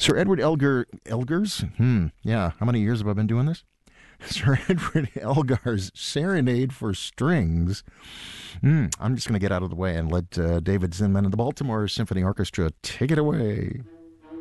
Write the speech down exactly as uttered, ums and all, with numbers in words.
Sir Edward Elgar, Elgar's? Hmm, yeah. How many years have I been doing this? Sir Edward Elgar's Serenade for Strings. Hmm, I'm just going to get out of the way and let uh, David Zinman and the Baltimore Symphony Orchestra take it away.